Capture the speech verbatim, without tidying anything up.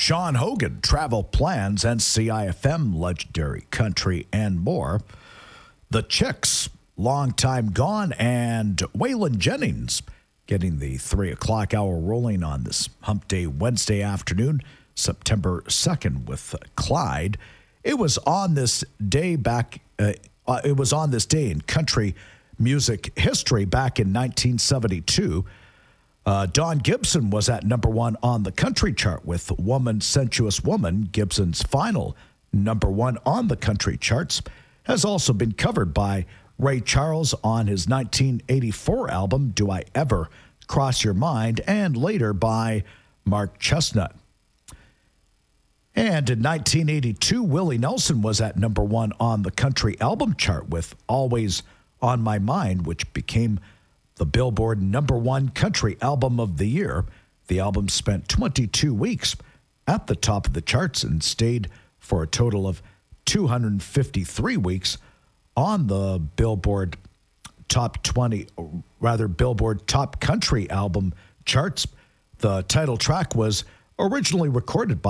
Sean Hogan, travel plans, and C I F M, legendary country, and more. The Chicks, long time gone, and Waylon Jennings getting the three o'clock hour rolling on this Hump Day Wednesday afternoon, September second, with Clyde. It was on this day back, uh, uh, it was on this day in country music history back in nineteen seventy-two. Uh, Don Gibson was at number one on the country chart with Woman, Sensuous Woman. Gibson's final number one on the country charts has also been covered by Ray Charles on his nineteen eighty-four album, Do I Ever Cross Your Mind, and later by Mark Chestnut. And in nineteen eighty-two, Willie Nelson was at number one on the country album chart with Always on My Mind, which became the Billboard number one country album of the year. The album spent twenty-two weeks at the top of the charts and stayed for a total of two hundred fifty-three weeks on the Billboard Top twenty, or rather Billboard Top Country Album charts. The title track was originally recorded by